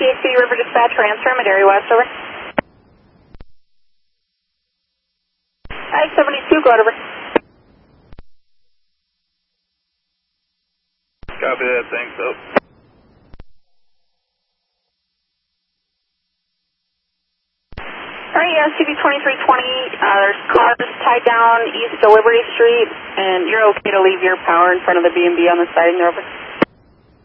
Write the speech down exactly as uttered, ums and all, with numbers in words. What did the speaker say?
T H C River Dispatch, transfer, Madera West, over. I seventy-two, go ahead, over. Copy that, thanks, up. Alright, yeah, C B twenty-three twenty, uh, there's cars tied down east of Liberty Street, and you're okay to leave your power in front of the B and B on the siding there, over.